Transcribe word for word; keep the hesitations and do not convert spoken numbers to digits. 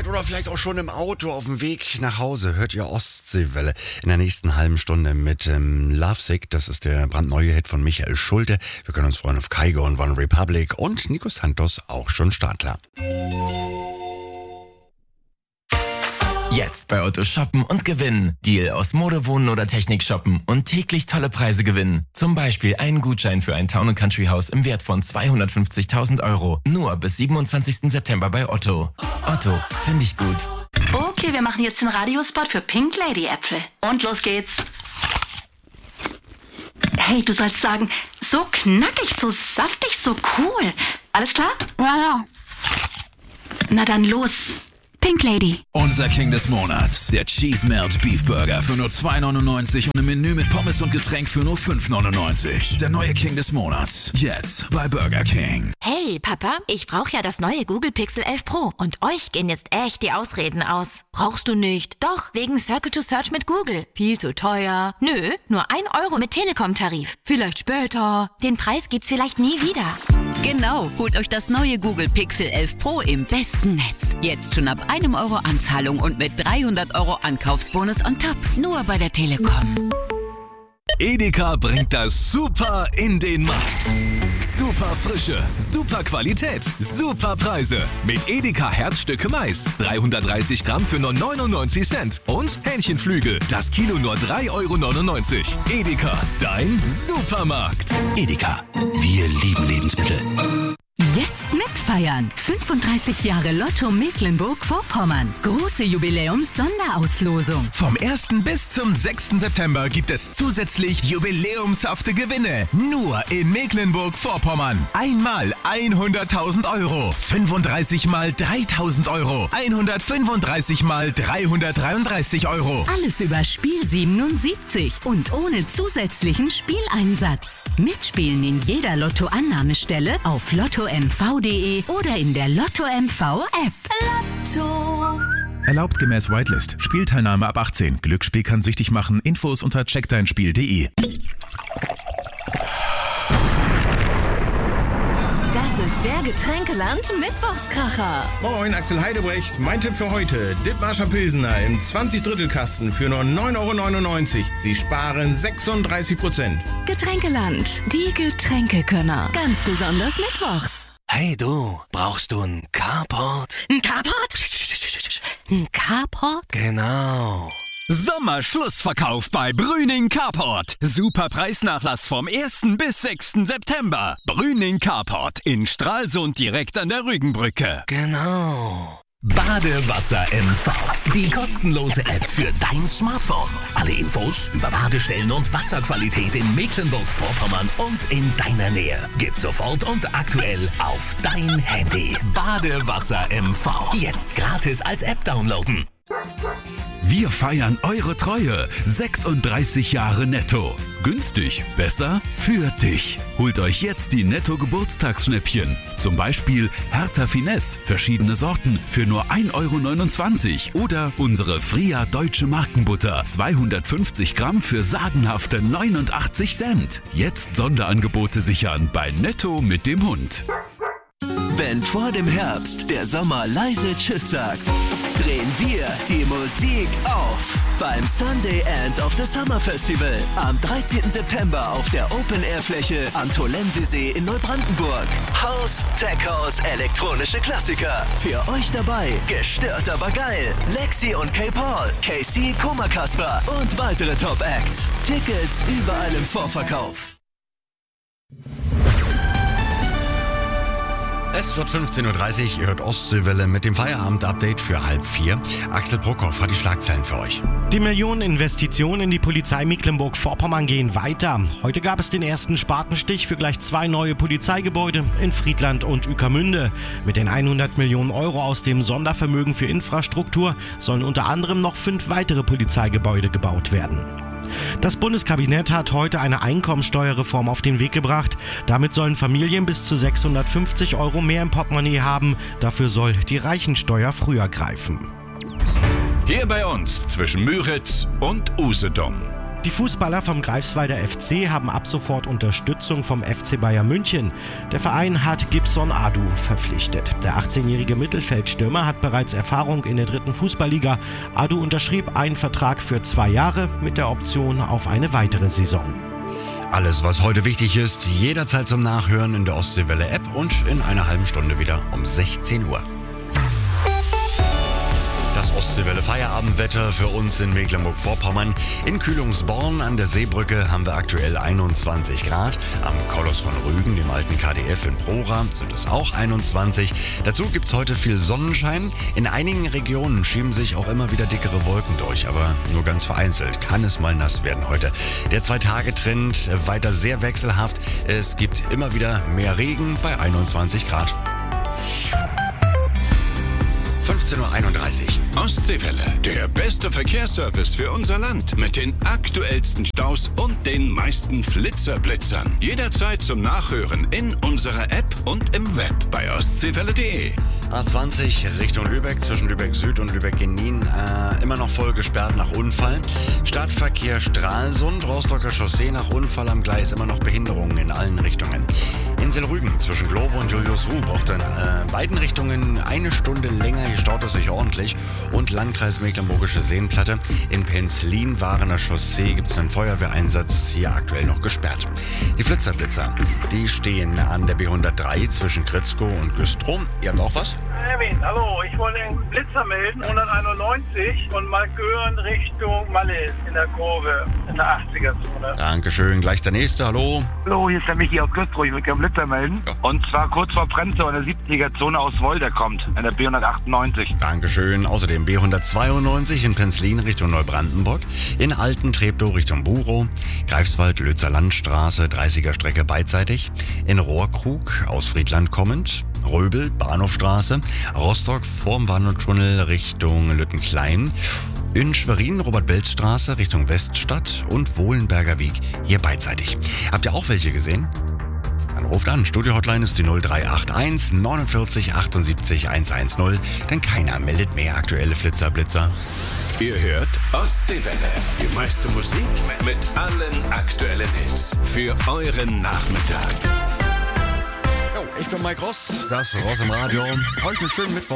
Arbeit oder vielleicht auch schon im Auto auf dem Weg nach Hause hört ihr Ostseewelle in der nächsten halben Stunde mit ähm, Lovesick. Das ist der brandneue Hit von Michael Schulte. Wir können uns freuen auf Kygo und One Republic und Nico Santos auch schon Startklar. Jetzt bei Otto shoppen und gewinnen. Deal aus Mode, Wohnen oder Technik shoppen und täglich tolle Preise gewinnen. Zum Beispiel einen Gutschein für ein Town and Country Haus im Wert von zweihundertfünfzigtausend Euro. Nur bis siebenundzwanzigsten September bei Otto. Otto, finde ich gut. Okay, wir machen jetzt den Radiospot für Pink Lady Äpfel. Und los geht's. Hey, du sollst sagen, so knackig, so saftig, so cool. Alles klar? Ja, ja. Na dann los. Pink Lady. Unser King des Monats, der Cheese Melt Beef Burger für nur zwei neunundneunzig und ein Menü mit Pommes und Getränk für nur fünf neunundneunzig. Der neue King des Monats, jetzt bei Burger King. Hey Papa, ich brauche ja das neue Google Pixel elf Pro und euch gehen jetzt echt die Ausreden aus. Brauchst du nicht? Doch, wegen Circle to Search mit Google. Viel zu teuer. Nö, nur ein Euro mit Telekom-Tarif. Vielleicht später. Den Preis gibt's vielleicht nie wieder. Genau, holt euch das neue Google Pixel elf Pro im besten Netz. Jetzt schon ab einem Euro Anzahlung und mit dreihundert Euro Ankaufsbonus on top. Nur bei der Telekom. Edeka bringt das Super in den Markt. Super Frische, super Qualität, super Preise. Mit Edeka Herzstücke Mais. dreihundertdreißig Gramm für nur neunundneunzig Cent. Und Hähnchenflügel. Das Kilo nur drei Euro neunundneunzig. Edeka, dein Supermarkt. Edeka, wir lieben Lebensmittel. Jetzt mitfeiern. fünfunddreißig Jahre Lotto Mecklenburg-Vorpommern. Große Jubiläums-Sonderauslosung. Vom ersten bis zum sechsten September gibt es zusätzlich jubiläumshafte Gewinne. Nur in Mecklenburg-Vorpommern. Einmal hunderttausend Euro. fünfunddreißig mal dreitausend Euro. hundertfünfunddreißig mal dreihundertdreiunddreißig Euro. Alles über Spiel siebenundsiebzig und ohne zusätzlichen Spieleinsatz. Mitspielen in jeder Lotto-Annahmestelle auf lotto m v punkt d e oder in der Lotto M V App. Lotto. Erlaubt gemäß Whitelist. Spielteilnahme ab achtzehn. Glücksspiel kann süchtig machen. Infos unter check dein spiel punkt d e. Das ist der Getränkeland Mittwochskracher. Moin, Axel Heidebrecht. Mein Tipp für heute. Dithmarscher Pilsener im zwanzig Drittel Kasten für nur neun Euro neunundneunzig. Sie sparen sechsunddreißig Prozent. Getränkeland, die Getränkekönner. Ganz besonders mittwochs. Hey du, brauchst du einen Carport? Ein Carport? Ein Carport? Genau. Sommerschlussverkauf bei Brüning Carport. Super Preisnachlass vom ersten bis sechsten September. Brüning Carport in Stralsund direkt an der Rügenbrücke. Genau. Badewasser M V. Die kostenlose App für dein Smartphone. Alle Infos über Badestellen und Wasserqualität in Mecklenburg-Vorpommern und in deiner Nähe. Gibt's sofort und aktuell auf dein Handy. Badewasser M V. Jetzt gratis als App downloaden. Wir feiern eure Treue. sechsunddreißig Jahre Netto. Günstig, besser für dich. Holt euch jetzt die Netto-Geburtstagsschnäppchen. Zum Beispiel Hertha Finesse, verschiedene Sorten für nur ein Euro neunundzwanzig. Oder unsere Fria Deutsche Markenbutter, zweihundertfünfzig Gramm für sagenhafte neunundachtzig Cent. Jetzt Sonderangebote sichern bei Netto mit dem Hund. Wenn vor dem Herbst der Sommer leise Tschüss sagt, drehen wir die Musik auf beim Sunday End of the Summer Festival am dreizehnten September auf der Open-Air-Fläche am Tolensisee in Neubrandenburg. House, Tech House, elektronische Klassiker. Für euch dabei, gestört aber geil. Lexi und K-Paul, K C, Koma Kasper und weitere Top-Acts. Tickets überall im Vorverkauf. Es wird fünfzehn Uhr dreißig, ihr hört Ostseewelle mit dem Feierabend-Update für halb vier. Axel Brockhoff hat die Schlagzeilen für euch. Die Millioneninvestitionen in die Polizei Mecklenburg-Vorpommern gehen weiter. Heute gab es den ersten Spatenstich für gleich zwei neue Polizeigebäude in Friedland und Ueckermünde. Mit den hundert Millionen Euro aus dem Sondervermögen für Infrastruktur sollen unter anderem noch fünf weitere Polizeigebäude gebaut werden. Das Bundeskabinett hat heute eine Einkommensteuerreform auf den Weg gebracht. Damit sollen Familien bis zu sechshundertfünfzig Euro mehr im Portemonnaie haben. Dafür soll die Reichensteuer früher greifen. Hier bei uns zwischen Müritz und Usedom. Die Fußballer vom Greifswalder F C haben ab sofort Unterstützung vom F C Bayern München. Der Verein hat Gibson Adu verpflichtet. Der achtzehnjährige Mittelfeldstürmer hat bereits Erfahrung in der dritten Fußballliga. Adu unterschrieb einen Vertrag für zwei Jahre mit der Option auf eine weitere Saison. Alles, was heute wichtig ist, jederzeit zum Nachhören in der Ostseewelle-App und in einer halben Stunde wieder um sechzehn Uhr. Das Ostseewelle-Feierabendwetter für uns in Mecklenburg-Vorpommern. In Kühlungsborn an der Seebrücke haben wir aktuell einundzwanzig Grad. Am Koloss von Rügen, dem alten K D F in Prora, sind es auch einundzwanzig. Dazu gibt es heute viel Sonnenschein. In einigen Regionen schieben sich auch immer wieder dickere Wolken durch, aber nur ganz vereinzelt kann es mal nass werden heute. Der Zwei-Tage-Trend weiter sehr wechselhaft. Es gibt immer wieder mehr Regen bei einundzwanzig Grad. fünfzehn Uhr einunddreißig. Ostseewelle, der beste Verkehrsservice für unser Land. Mit den aktuellsten Staus und den meisten Flitzerblitzern. Jederzeit zum Nachhören in unserer App und im Web bei ostseewelle punkt de. A zwanzig Richtung Lübeck, zwischen Lübeck Süd und Lübeck-Genin, äh, immer noch voll gesperrt nach Unfall. Stadtverkehr Stralsund, Rostocker Chaussee nach Unfall am Gleis, immer noch Behinderungen in allen Richtungen. Insel Rügen, zwischen Glovo und Julius-Ruh, braucht in äh, beiden Richtungen eine Stunde länger, hier staut es sich ordentlich. Und Landkreis Mecklenburgische Seenplatte, in Penzlin, Warener Chaussee, gibt es einen Feuerwehreinsatz, hier aktuell noch gesperrt. Die Flitzerblitzer, die stehen an der B hundertdrei zwischen Kritzkow und Güstrow. Ihr habt auch was? Erwin, hallo, ich wollte den Blitzer melden, hunderteinundneunzig und Malkören Richtung Malle in der Kurve, in der achtziger-Zone. Dankeschön, gleich der nächste, hallo. Hallo, hier ist der Michi aus Güstrow, ich will gerne Blitzer melden. Ja. Und zwar kurz vor Prenzlau in der siebziger-Zone aus Wolder kommt, in der B hundertachtundneunzig. Dankeschön, außerdem B hundertzweiundneunzig in Penzlin Richtung Neubrandenburg, in Alten-Treptow Richtung Burow, Greifswald Lötzer Landstraße, dreißiger Strecke beidseitig, in Rohrkrug aus Friedland kommend, Röbel, Bahnhofstraße, Rostock vorm Warnow-Tunnel Richtung Lüttenklein, in Schwerin, Robert-Belz-Straße Richtung Weststadt und Wohlenberger Weg, hier beidseitig. Habt ihr auch welche gesehen? Dann ruft an. Studio-Hotline ist die null drei acht eins neunundvierzig achtundsiebzig hundertzehn, denn keiner meldet mehr aktuelle Flitzerblitzer. Ihr hört Ostseewelle, die meiste Musik mit allen aktuellen Hits für euren Nachmittag. Ich bin Mike Ross, das Ross im Radio. Heute einen schönen Mittwoch.